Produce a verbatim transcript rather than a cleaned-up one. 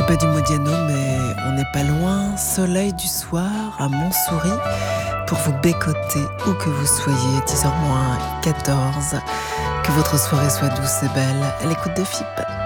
pas du Modiano, mais on n'est pas loin. Soleil du soir à Montsouris pour vous bécoter où que vous soyez, dix heures moins quatorze. Que votre soirée soit douce et belle à l'écoute de F I P.